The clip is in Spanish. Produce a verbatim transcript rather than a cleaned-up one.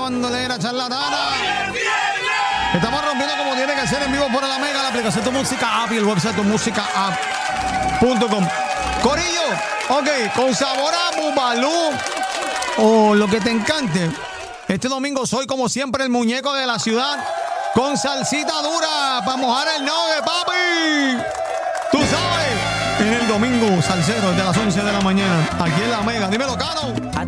bandolera charlatana. Estamos rompiendo como tiene que ser en vivo por la Mega, la aplicación Tu Música App y el website tu música app punto com. Corillo, ok, con sabor a bubalú o lo que te encante. Este domingo soy como siempre el muñeco de la ciudad con salsita dura para mojar el nogue, papi. Tú sabes, en el domingo salsero desde las once de la mañana, aquí en la Mega. Dímelo, Cano.